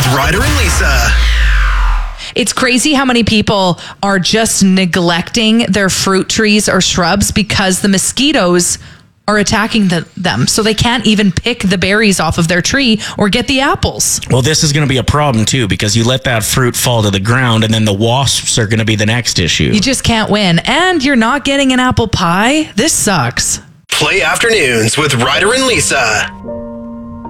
with Ryder and Lisa. It's crazy how many people are just neglecting their fruit trees or shrubs because the mosquitoes are attacking them. So they can't even pick the berries off of their tree or get the apples. Well, this is going to be a problem too, because you let that fruit fall to the ground and then the wasps are going to be the next issue. You just can't win. And you're not getting an apple pie? This sucks. Play Afternoons with Ryder and Lisa.